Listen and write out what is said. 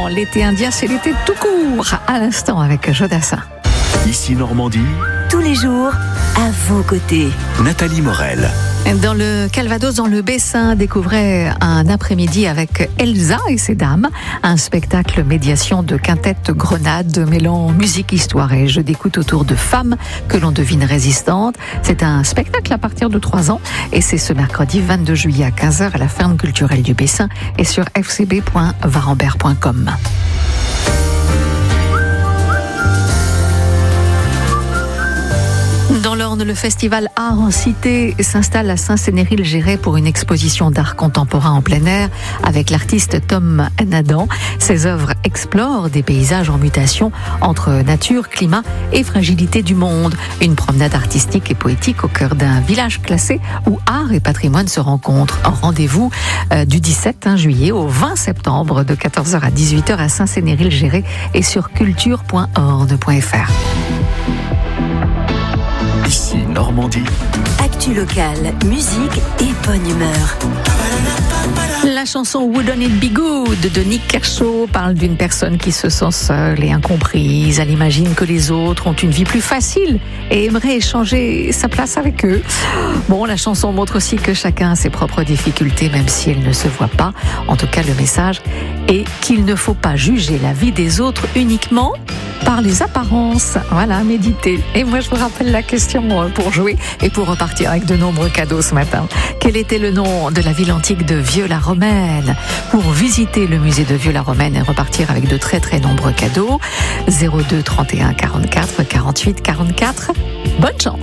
l'été indien, c'est l'été tout court. À l'instant avec Jodassin. Ici Normandie. Tous les jours, à vos côtés. Nathalie Morel. Dans le Calvados, dans le Bessin, découvrez un après-midi avec Elsa et ses dames, un spectacle médiation de quintette grenade mêlant musique, histoire et jeux d'écoute autour de femmes que l'on devine résistantes. C'est un spectacle à partir de 3 ans et c'est ce mercredi 22 juillet à 15h à la ferme culturelle du Bessin et sur fcb.varambert.com. Dans l'Orne, le festival Art en Cité s'installe à Saint-Sénéry-le-Géré pour une exposition d'art contemporain en plein air avec l'artiste Tom Nadan. Ses œuvres explorent des paysages en mutation entre nature, climat et fragilité du monde. Une promenade artistique et poétique au cœur d'un village classé où art et patrimoine se rencontrent. Rendez-vous du 17 juillet au 20 septembre de 14h à 18h à Saint-Sénéry-le-Géré et sur culture.orne.fr. Ici Normandie. Actu locale, musique et bonne humeur. La chanson Wouldn't It Be Good de Nick Kershaw parle d'une personne qui se sent seule et incomprise. Elle imagine que les autres ont une vie plus facile et aimerait échanger sa place avec eux. Bon, la chanson montre aussi que chacun a ses propres difficultés, même si elles ne se voient pas. En tout cas, le message est qu'il ne faut pas juger la vie des autres uniquement par les apparences. Voilà, méditez. Et moi, je vous rappelle la question pour jouer et pour repartir avec de nombreux cadeaux ce matin. Quel était le nom de la ville antique de Vieux-la-Romaine? Pour visiter le musée de Vieux-la-Romaine et repartir avec de très très nombreux cadeaux, 02 31 44 48 44. Bonne chance!